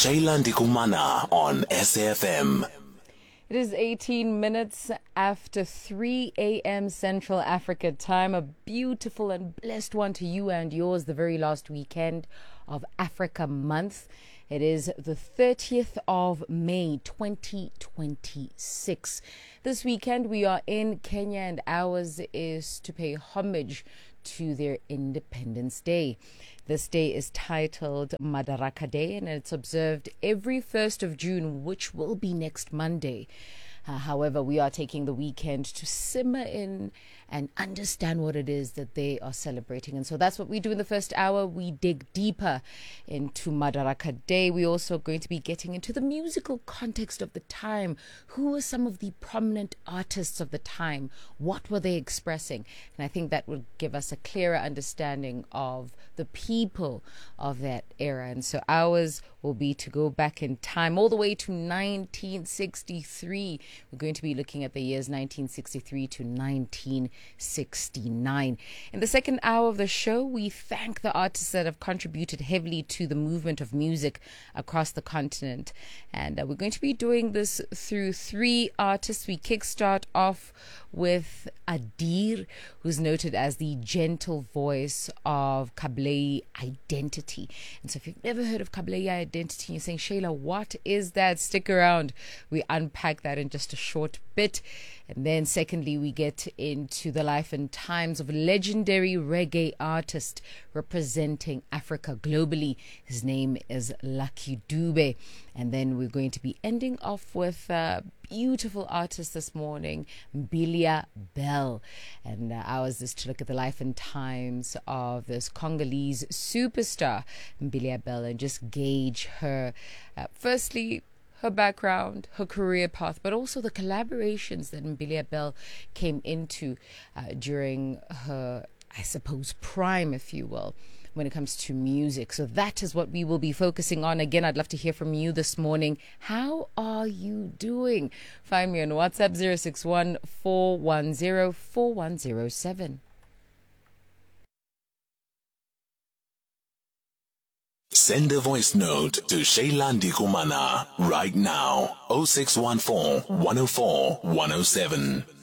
Shayla Ndikumana on SAFM. It is 18 minutes after 3 a.m. Central Africa time. A beautiful and blessed one to you and yours, the very last weekend of Africa Month. It is the 30th of May, 2026. This weekend we are in Kenya, and ours is to pay homage to their Independence Day. This day is titled Madaraka Day, and it's observed every 1st of June, which will be next Monday. However, we are taking the weekend to simmer in and understand what it is that they are celebrating. And so that's what we do in the first hour. We dig deeper into Madaraka Day. We're also going to be getting into the musical context of the time. Who were some of the prominent artists of the time? What were they expressing? And I think that will give us a clearer understanding of the people of that era. And so ours will be to go back in time all the way to 1963. We're going to be looking at the years 1963 to 1969. In the second hour of the show, we thank the artists that have contributed heavily to the movement of music across the continent. And we're going to be doing this through three artists. We kickstart off with Adir, who's noted as the gentle voice of Kablei identity. And so if you've never heard of Kablei identity, you're saying, Shayla, what is that? Stick around. We unpack that in just a short bit. And then secondly, we get into the life and times of a legendary reggae artist representing Africa globally. His name is Lucky Dube. And then we're going to be ending off with a beautiful artist this morning, Mbilia Bel. And ours is to look at the life and times of this Congolese superstar, Mbilia Bel, and just gauge her, firstly, her background, her career path, but also the collaborations that Mbilia Bel came into during her, I suppose, prime, if you will, when it comes to music. So that is what we will be focusing on. Again, I'd love to hear from you this morning. How are you doing? Find me on WhatsApp 061 410 4107. Send a voice note to Shayla Ndikumana right now. 0614 104 107.